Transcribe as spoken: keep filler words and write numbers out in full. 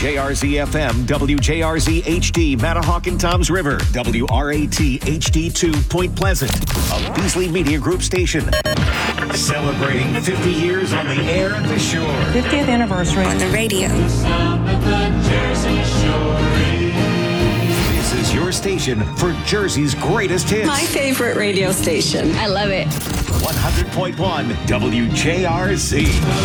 J R Z F M, W J R Z H D, Mattahawk and Toms River, W R A T H D two, Point Pleasant, a Beasley Media Group station. Celebrating fifty years on the air at the shore. fiftieth anniversary. On the radio. This is your station for Jersey's greatest hits. My favorite radio station. I love it. one hundred point one W J R Z.